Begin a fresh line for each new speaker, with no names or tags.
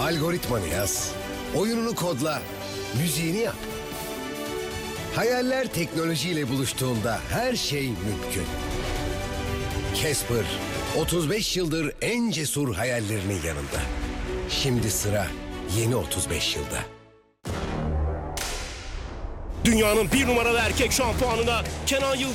Algoritmanı yaz, oyununu kodla, müziğini yap. Hayaller teknolojiyle buluştuğunda her şey mümkün. Casper, 35 yıldır en cesur hayallerinin yanında. Şimdi sıra yeni 35 yılda.
Dünyanın bir numaralı erkek şampuanına Kenan Yıldız